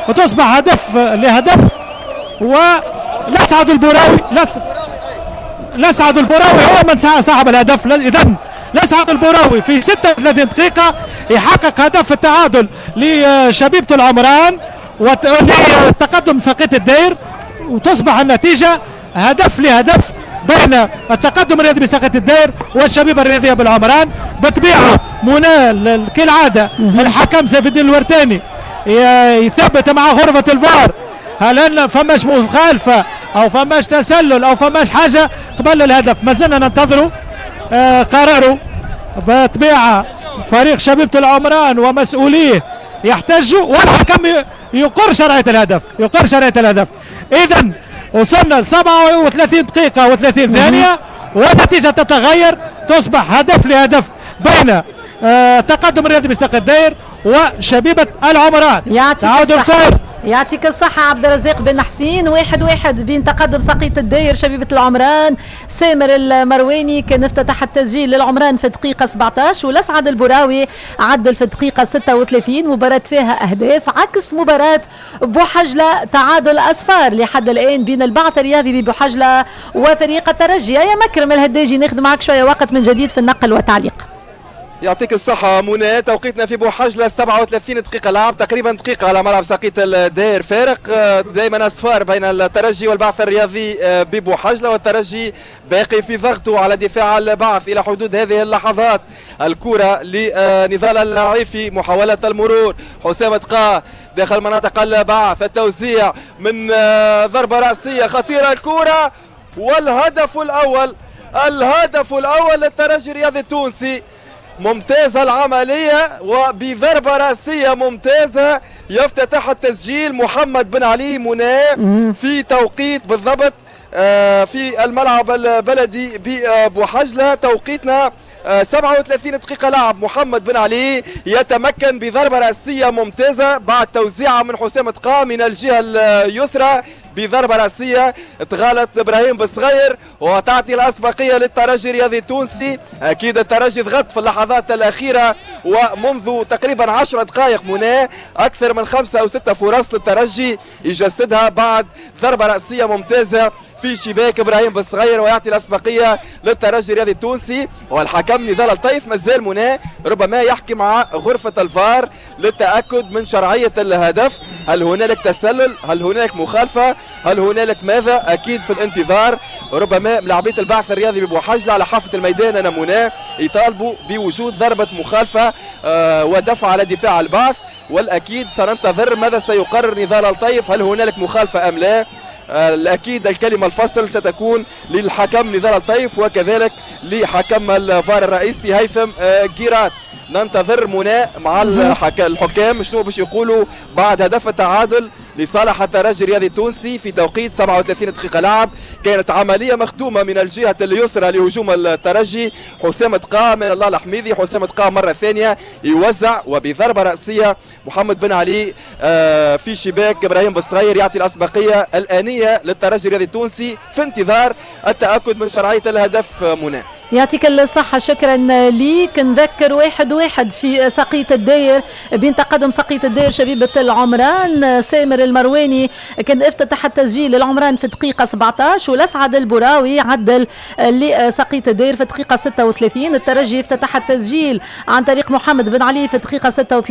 وتصبح هدف لهدف. ولسعد البوراوي لسعد البوراوي هو من صاحب الهدف. اذا لسعد البوراوي في 36 دقيقة يحقق هدف التعادل لشبيبة العمران وتقدم ساقية الدير، وتصبح النتيجة هدف لهدف بين التقدم الرياضي بساقية الدير والشبيبة الرياضية بالعمران. بطبيعة منى كالعادة الحكم سيف الدين الورتاني يثبت مع غرفة الفار هل فماش مخالفة او فماش تسلل او فماش حاجة قبل الهدف. ما زلنا ننتظروا قراره. بطبيعة فريق شبيبة العمران ومسؤوليه يحتجوا والحكم يقر شرعية الهدف. اذا وصلنا ل 37 دقيقة و30 ثانية والنتيجة تتغير، تصبح هدف لهدف بين تقدم الرياضي بساقية الدير وشبيبة العمران. يعطيك الصحة عبد الرزاق بن حسين. 1-1 بين تقدم ساقية الدير شبيبة العمران. سامر المرواني كان افتتح التسجيل للعمران في الدقيقة 17 ولسعد البوراوي عدل في الدقيقة 36. مباراة فيها أهداف عكس مباراة بوحجلة، تعادل أصفار لحد الآن بين البعث الرياضي ببوحجلة وفريق الترجي. يا مكرم الهداجي ناخذ معك شوية وقت من جديد في النقل والتعليق. يعطيك الصحة منى. توقيتنا في بوحجلة 37 دقيقة لعب، تقريبا دقيقة على ملعب ساقية الدير. فارق دائما أصفار بين الترجي والبعث الرياضي ببوحجلة، والترجي باقي في ضغطه على دفاع البعث إلى حدود هذه اللحظات. الكرة لنضال العيفي، محاولة المرور، حسام تقاه داخل مناطق البعث، التوزيع من ضربة رأسية خطيرة الكرة والهدف الأول للترجي الرياضي التونسي. ممتازة العملية وبضربة رأسية ممتازة يفتتح التسجيل محمد بن علي منى في توقيت بالضبط في الملعب البلدي ببوحجلة. توقيتنا 37 دقيقة لعب. محمد بن علي يتمكن بضربة رأسية ممتازة بعد توزيعة من حسام تقاه من الجهة اليسرى بضربة رأسية تغالط إبراهيم بالصغير وتعطي الأسبقية للترجي الرياضي التونسي. أكيد الترجي ضغط في اللحظات الأخيرة ومنذ تقريبا 10 دقائق منى أكثر من 5 أو 6 فرص للترجي يجسدها بعد ضربة رأسية ممتازة في شباك ابراهيم بالصغير ويعطي الاسبقيه للترجي الرياضي التونسي. والحكم نضال الطيف مازال منى ربما يحكي مع غرفه الفار للتاكد من شرعيه الهدف. هل هنالك تسلل؟ هل هنالك مخالفه؟ هل هنالك ماذا؟ اكيد في الانتظار. ربما لاعبيه البعث الرياضي ببوحجلة على حافه الميدان انا منى يطالبوا بوجود ضربه مخالفه ودفع على دفاع البعث، والاكيد سننتظر ماذا سيقرر نضال الطيف. هل هنالك مخالفه ام لا؟ الأكيد الكلمة الفصل ستكون للحكم نضال الطيف وكذلك لحكم الفار الرئيسي هيثم جيرات. ننتظر منى مع الحكام شنو باش يقولوا بعد هدف التعادل لصالح الترجي الرياضي التونسي في توقيت 37 دقيقة لعب. كانت عملية مخدومة من الجهة اليسرى لهجوم الترجي. حسام تقاه من الله الحميدي، حسام تقاه مرة ثانية يوزع وبضربة رأسية محمد بن علي في شباك إبراهيم بالصغير يعطي الأسبقية الآنية للترجي الرياضي التونسي في انتظار التأكد من شرعية الهدف. منى يعطيك الصحة، شكرا ليك. نذكر 1-1 في ساقية الدير بين تقدم ساقية الدير شبيبة العمران. سامر المرواني كان افتتح التسجيل للعمران في الدقيقة 17 ولسعد البوراوي عدل لساقية الدير في الدقيقة 36. الترجي افتتح التسجيل عن طريق محمد بن علي في الدقيقة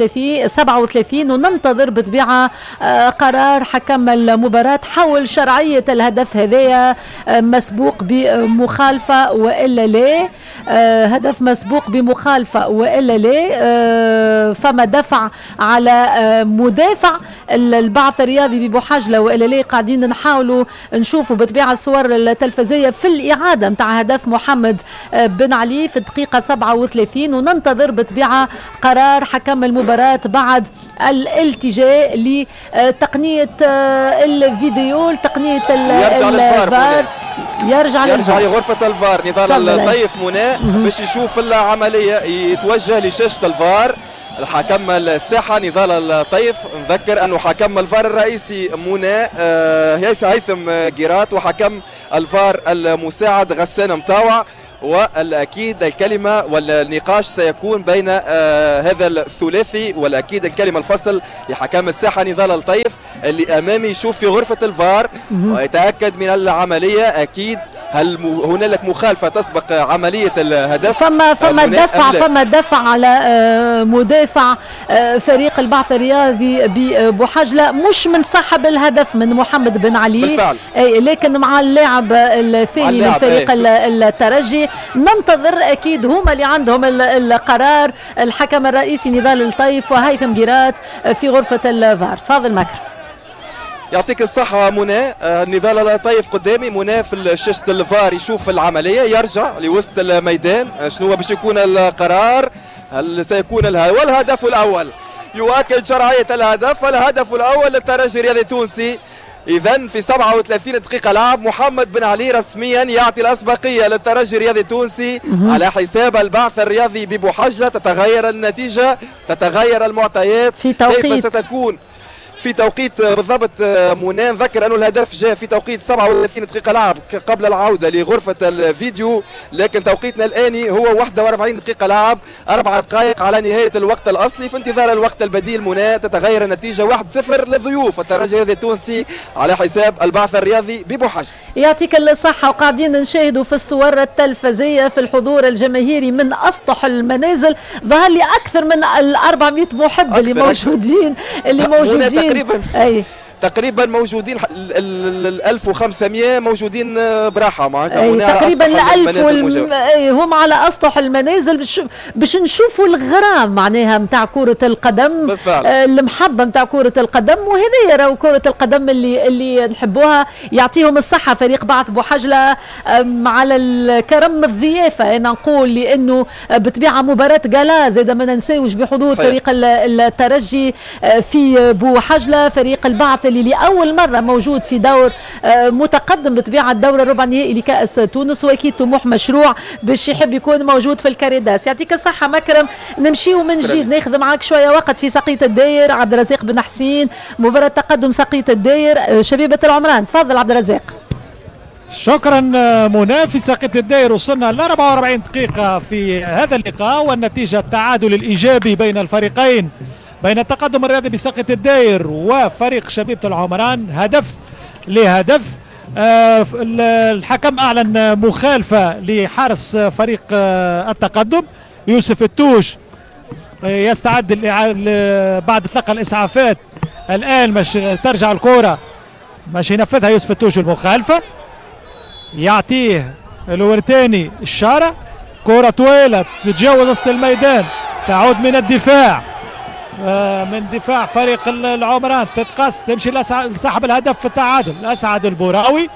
37 وننتظر بطبيعة قرار حكم المباراة حول شرعية الهدف هذايا مسبوق بمخالفة وإلا لا. هدف مسبوق بمخالفة وإلا لا. فما دفع على مدافع البعث الرياضي ببوحجلة وإلا لا. قاعدين نحاولوا نشوفوا بطبيعة الصور التلفزية في الإعادة متاع هدف محمد بن علي في الدقيقة 37 وننتظر بطبيعة قرار حكم المباراة بعد الالتجاء لتقنية الفيديو لتقنية الفار. يرجع لغرفة الفار نضال الطيف منى باش يشوف العملية يتوجه لشاشة الفار. الحكم الساحة نضال الطيف، نذكر أنه حكم الفار الرئيسي منى هيثم جيرات وحكم الفار المساعد غسان مطاوع والأكيد الكلمة والنقاش سيكون بين هذا الثلاثي، والأكيد الكلمة الفصل لحكام الساحة نضال الطيف اللي أمامي يشوف في غرفة الفار ويتأكد من العملية. أكيد هل هنالك مخالفة تسبق عملية الهدف؟ فما دفع على مدافع فريق البعث الرياضي ببوحجلة، مش من صاحب الهدف من محمد بن علي بالفعل. لكن مع اللاعب الثاني من فريق الترجي. ننتظر أكيد هما اللي عندهم القرار، الحكم الرئيسي نضال الطيف وهيثم جيرات في غرفة الفار. تفضل مكر. يعطيك الصحة منى. نضال الطيف قدامي، منى في شاشة الفار يشوف العملية، يرجع لوسط الميدان. شنو باش يكون القرار؟ هل سيكون والهدف الأول يؤكد شرعية الهدف. الهدف الأول للترجي الرياضي التونسي. إذن في 37 دقيقة لعب محمد بن علي رسميا يعطي الأسبقية للترجي الرياضي التونسي على حساب البعث الرياضي ببوحجة. تتغير النتيجة، تتغير المعطيات. في توقيت كيف ستكون في توقيت بالضبط؟ منى نذكر أنه الهدف جاء في توقيت 37 دقيقة لعب قبل العودة لغرفة الفيديو، لكن توقيتنا الآني هو 41 دقيقة لعب، 4 دقائق على نهاية الوقت الأصلي. في انتظار الوقت البديل منى تتغير النتيجة 1-0 للضيوف الترجي الرياضي التونسي على حساب البعث الرياضي ببوحجة. يعطيك الصحة. وقاعدين نشاهدوا في الصور التلفزية في الحضور الجماهيري من أسطح المنازل، ظهر لي أكثر من 400 محب اللي موجودين تقريبا موجودين. ال 1500 موجودين براحه معناتها تقريبا ال1000 هم على اسطح المنازل باش نشوفوا الغرام معناها نتاع كرة القدم بالفعل. المحبة نتاع كرة القدم، وهذه راهو كرة القدم اللي نحبوها. يعطيهم الصحة فريق بعث بوحجلة على الكرم الضيافة. انا نقول لانه بطبيعة مباراة جالا زيد ما ننساوش بحضور صحيح. فريق الترجي في بوحجلة، فريق البعث اللي لأول مرة موجود في دور متقدم بطبيعة الدورة الربع نهائي لكأس تونس، واكيد طموح مشروع باش يحب يكون موجود في الكاريداس. يعطيك الصحة مكرم. نمشيو من جديد ناخذ معك شوية وقت في سقية الداير. عبد الرزاق بن حسين، مباراة تقدم سقية الداير شبيبة العمران. تفضل عبد الرزاق. شكرا منى. في سقية الداير وصلنا ل 44 دقيقة في هذا اللقاء، والنتيجة التعادل الإيجابي بين الفريقين، بين التقدم الرياضي بسقية الداير وفريق شبيبة العمران هدف لهدف. الحكم أعلن مخالفة لحارس فريق التقدم يوسف التوج، يستعد بعد تلقى الإسعافات الآن مش ترجع الكرة، مش ينفذها يوسف التوج المخالفة. يعطيه الورتاني الشارة، كرة طويلة تتجاوز وسط الميدان، تعود من الدفاع من دفاع فريق العمران، تتقص تمشي لصاحب الهدف في التعادل أسعد البوراوي،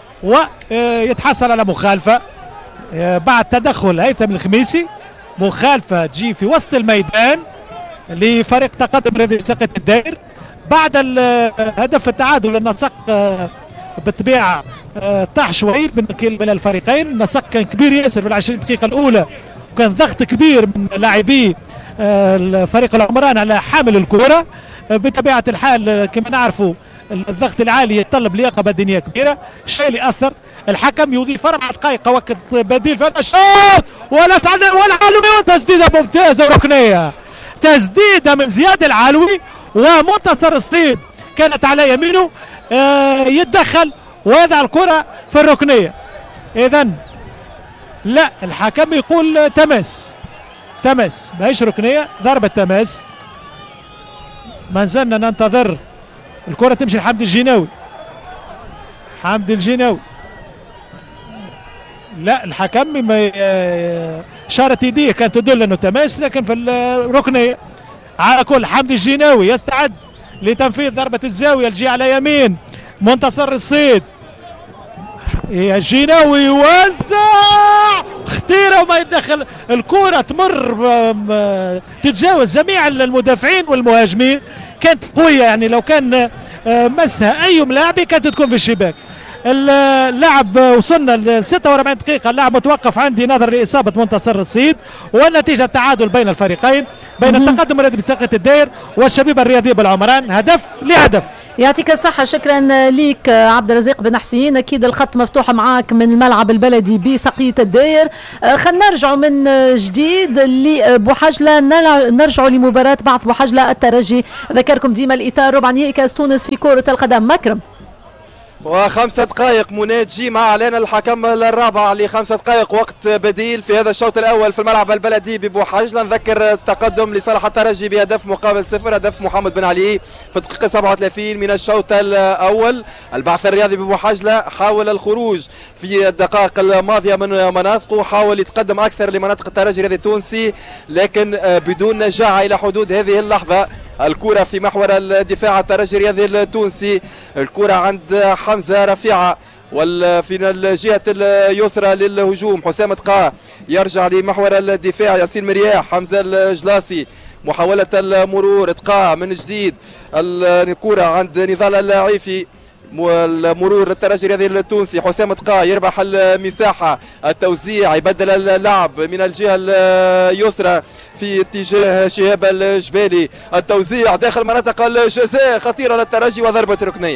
ويتحصل على مخالفة بعد تدخل هيثم الخميسي. مخالفة تجي في وسط الميدان لفريق تقدم رياضي سقية الداير بعد هدف التعادل. النسق بالطبيعة طاح شوي من الفريقين، النسق كان كبير ياسر في 20 دقيقة الأولى، وكان ضغط كبير من لاعبي الفريق العمران على حامل الكرة. بطبيعة الحال كما نعرفوا الضغط العالي يتطلب لياقة بدنية كبيرة، الشيء اللي أثر. الحكم يضيف 4 دقائق وقت بديل في الشوط، والعلوي تسديدة ممتازة وركنية، تسديدة من زياد العلوي ومنتصر الصيد كانت على يمينه، يتدخل ويضع الكرة في الركنية. إذن لا، الحكم يقول تمس ماهيش ركنية، ضربة تماس. ما زلنا ننتظر الكرة تمشي لحمد الجناوي. لا، الحكم شارت يديه كانت تدل انه تماس، لكن في الركنية. على كل حمد الجناوي يستعد لتنفيذ ضربة الزاوية الجي على يمين منتصر الصيد. الجناوي يوزع خطيرة وما يتدخل، الكرة تمر تتجاوز جميع المدافعين والمهاجمين، كانت قوية يعني لو كان مسها أي ملاعبي كانت تكون في الشباك. اللاعب وصلنا ل 46 دقيقة، اللاعب متوقف عندي نظر لإصابة منتصر الصيد، والنتيجة التعادل بين الفريقين، بين التقدم الرياضي بساقية الداير والشبيبة الرياضية بالعمران هدف لهدف. يعطيك الصحة، شكرا ليك عبد الرزاق بن حسين. أكيد الخط مفتوح معاك من الملعب البلدي بسقية الداير. خلينا نرجعوا من جديد لبوحجلة، نرجعوا لمباراة بعث بوحجلة الترجي. ذكركم ديما الإطار ربع نهائي كأس تونس في كرة القدم. مكرم و5 دقائق منى تجي مع اعلان الحكم الرابع ل5 دقائق وقت بديل في هذا الشوط الاول في الملعب البلدي ببوحجلة. نذكر التقدم لصالح الترجي بهدف مقابل 0، هدف محمد بن علي في الدقيقة 37 من الشوط الاول. البعث الرياضي ببوحجلة حاول الخروج في الدقائق الماضية من مناطقه، حاول يتقدم اكثر لمناطق الترجي الرياضي التونسي لكن بدون نجاعة الى حدود هذه اللحظة. الكرة في محور الدفاع الترجي الرياضي التونسي، الكرة عند حمزة رفيعة وفي الجهة اليسرى للهجوم حسام تقاه، يرجع لمحور الدفاع ياسين مرياح، حمزة الجلاسي، محاولة المرور تقاه من جديد، الكرة عند نضال اللاعيفي، المرور للترجي الرياضي التونسي حسام تقاه يربح المساحة، التوزيع يبدل اللعب من الجهة اليسرى في اتجاه شهاب الجبالي، التوزيع داخل مناطق الجزاء خطيرة للترجي وضربة ركنية.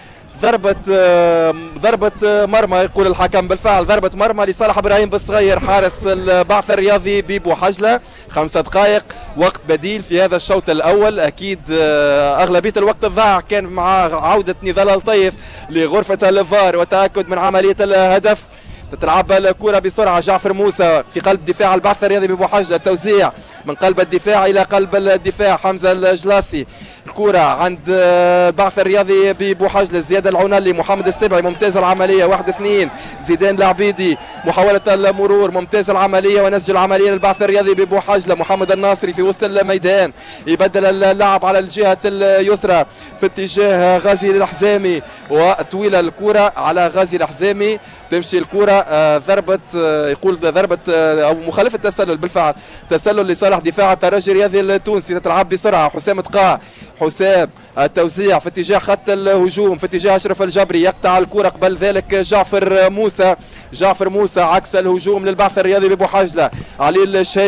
ضربة مرمى يقول الحكم، بالفعل ضربة مرمى لصالح ابراهيم بالصغير حارس البعث الرياضي ببوحجلة. 5 دقائق وقت بديل في هذا الشوط الاول. اكيد اغلبية الوقت الضاع كان مع عودة نضال الطيف لغرفة الفار وتأكد من عملية الهدف. تتلعب الكرة بسرعة، جعفر موسى في قلب دفاع البعث الرياضي ببوحجلة، التوزيع من قلب الدفاع إلى قلب الدفاع حمزة الجلاسي، الكرة عند البعث الرياضي ببوحجلة زياد العنلي، محمد السبعي ممتاز العملية 1-2، زيدان العبيدي محاولة المرور ممتاز العملية ونسج العملية للبعث الرياضي ببوحجلة، محمد الناصري في وسط الميدان يبدل اللعب على الجهة اليسرى في اتجاه غازي الحزامي وطويلة الكرة على غازي الحزامي، تمشي الكرة ضربة يقول ضربة أو مخالفة تسلل، بالفعل تسلل لصالح دفاع الترجي الرياضي التونسي. تتلعب بسرعة حسام تقاه، حسام التوزيع في اتجاه خط الهجوم في اتجاه اشرف الجبري، يقطع الكرة قبل ذلك جعفر موسى عكس الهجوم للبعث الرياضي ببوحجلة، علي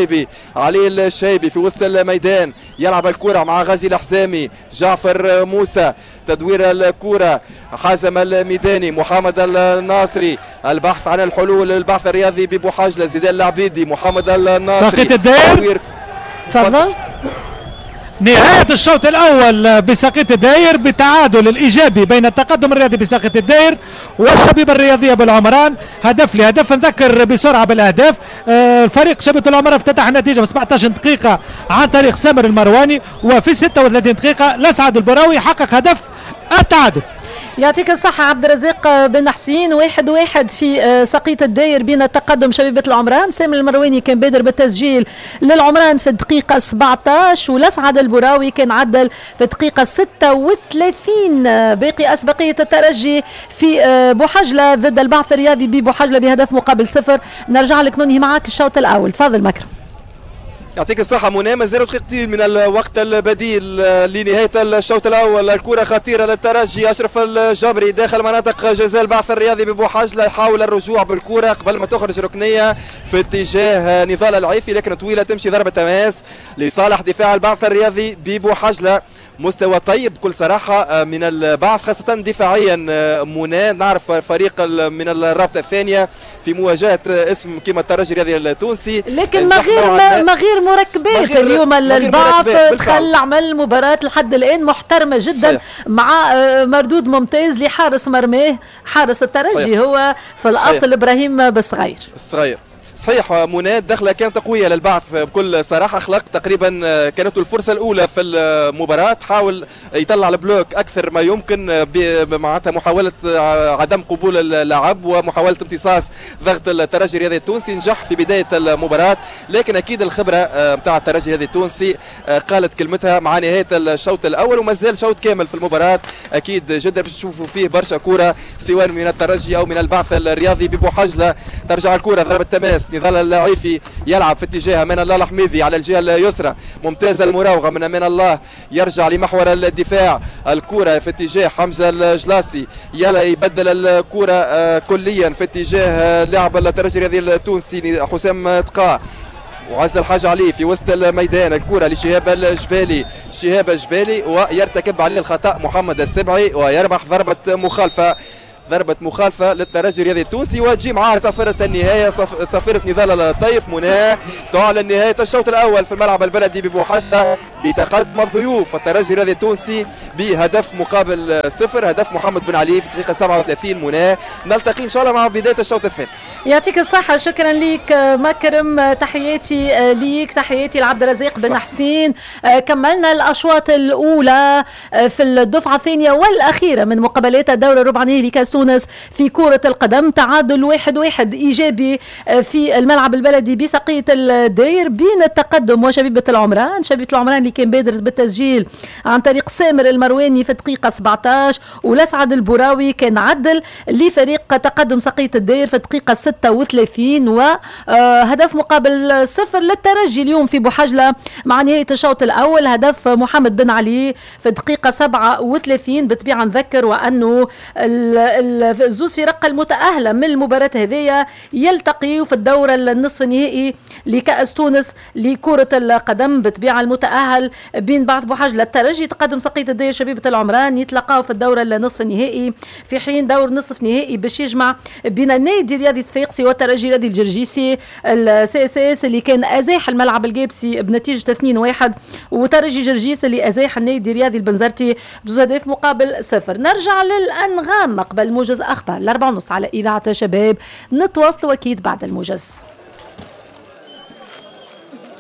الشيبي في وسط الميدان يلعب الكرة مع غازي الحسامي، جعفر موسى تدوير الكرة، حازم الميداني، محمد الناصري، البحث عن الحلول للبعث الرياضي ببوحجلة، زيدان العبيدي، محمد الناصري، ساقية الداير. تفضل. نهاية الشوط الأول بساقية الداير بتعادل الإيجابي بين التقدم الرياضي بساقية الداير والشبيبة الرياضية بالعمران، هدف لهدف. نذكر بسرعة بالأهداف. فريق شبيبة العمران افتتح النتيجة في 17 دقيقة عن طريق سامر المرواني، وفي 36 دقيقة لسعد البراوي حقق هدف التعادل. يعطيك الصحة عبد الرزاق بن حسين. 1-1 في سقية الداير بين التقدم شبيبة العمران. سامر المرواني كان بادر بالتسجيل للعمران في الدقيقة 17 ولسعد البراوي كان عدل في الدقيقة 36. باقي أسبقية الترجي في بوحجلة ضد البعث الرياضي ببوحجلة بهدف مقابل 0. نرجع لك ننهي معك الشوط الأول. تفضل مكرم. يعطيك الصحة منى. مازالوا دقيقتين من الوقت البديل لنهاية الشوط الأول. الكرة خطيرة للترجي، أشرف الجبري داخل مناطق جزاء البعث الرياضي ببوحجلة يحاول الرجوع بالكرة قبل ما تخرج ركنية في اتجاه نضال العيفي لكن طويلة تمشي ضربة تماس لصالح دفاع البعث الرياضي ببوحجلة. مستوى طيب بكل صراحة من البعث خاصة دفاعيا منى. نعرف فريق من الرابطة الثانية في مواجهة اسم كما الترجي الرياضي التونسي لكن ما غير مركبات. اليوم البعث دخل عمل مباراة لحد الآن محترمة جدا صحيح. مع مردود ممتاز لحارس مرماه حارس الترجي صحيح. هو في الأصل صحيح. إبراهيم بالصغير صحيح. منى الدخله كانت قويه للبعث بكل صراحه. خلق تقريبا كانت الفرصه الاولى في المباراه، حاول يطلع البلوك اكثر ما يمكن معناتها محاوله عدم قبول اللعب ومحاوله امتصاص ضغط الترجي الرياضي التونسي. نجح في بدايه المباراه لكن اكيد الخبره نتاع الترجي الرياضي التونسي قالت كلمتها مع نهايه الشوط الاول وما زال شوط كامل في المباراه. اكيد جدا باش تشوفوا فيه برشا كوره سواء من الترجي او من البعث الرياضي ببوحجلة. ترجع الكوره ضربه تماس، نضال اللاعيفي يلعب في اتجاه امان الله الحميدي على الجهه اليسرى، ممتازه المراوغه من امان الله، يرجع لمحور الدفاع، الكره في اتجاه حمزه الجلاسي، يبدل الكره كليا في اتجاه لاعب الترجي الرياضي التونسي حسام تقاه، وعز الحاج علي في وسط الميدان، الكرة لشهاب الجبالي، شهاب الجبالي ويرتكب عليه الخطأ محمد السبعي ويربح ضربة مخالفة للترجي الرياضي التونسي، وتجي معها صافرة النهاية، صافرة نضال الطيف منى تعلن نهاية الشوط الأول في الملعب البلدي ببوحدة بتقدم الضيوف الترجي الرياضي التونسي بهدف مقابل 0، هدف محمد بن علي في الدقيقة 37 منى. نلتقي إن شاء الله مع بداية الشوط الثاني. يعطيك الصحة، شكرا ليك مكرم، تحياتي ليك، تحياتي لعبد الرزاق بن حسين. كملنا الأشواط الأولى في الدفعة الثانية والأخيرة من مقابلات الدورة الربع لكأس تونس في كرة القدم. تعادل 1-1 إيجابي في الملعب البلدي بسقية الداير بين التقدم وشبيبة العمران. شبيبة العمران اللي كان بادر بالتسجيل عن طريق سامر المرواني في الدقيقة 17، ولسعد البوراوي كان عدل لفريق تقدم سقية الداير في الدقيقة 36، وهدف مقابل 0 للترجي اليوم في بوحجلة مع نهاية الشوط الأول. هدف محمد بن علي في الدقيقة 37. بالطبيعة نذكر وأنه الزوز فرق المتأهلة من المباراة هذه يلتقي في الدورة النصف النهائي لكأس تونس لكرة القدم. بالطبيعة المتأهل بين بعض بوحجلة الترجي تقدم سقية الداير شبيبة العمران يتلقاو في الدورة النصف النهائي، في حين دور نصف نهائي باش يجمع بين النادي الرياضي الصفاقسي والترجي الرياضي الجرجيسي. الCSS اللي كان أزاح الملعب الجابسي بنتيجة 2-1، وترجي جرجيس اللي أزاح النادي الرياضي البنزرتي بهدف مقابل 0. نرجع للأنغام قبل موجز أخبار 4:30 على إذاعة شباب، نتواصلوا أكيد بعد الموجز.